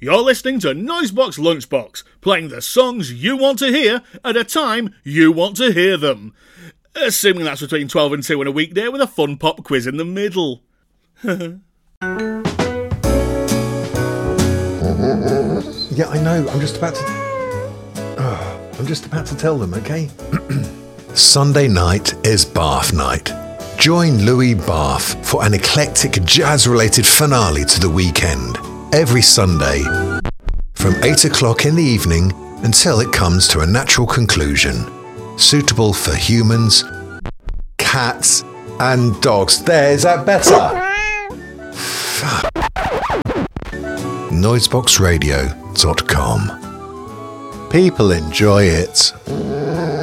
You're listening to Noisebox Lunchbox, playing the songs you want to hear at a time you want to hear them. Assuming that's between 12 and 2 on a weekday with a fun pop quiz in the middle. Yeah, I know. I'm just about to tell them, okay? Sunday night is Bath night. Join Louis Bath for an eclectic jazz-related finale to the weekend. Every Sunday from 8 o'clock in the evening until it comes to a natural conclusion. Suitable for humans, cats and dogs. There, is that better? Noiseboxradio.com. People enjoy it.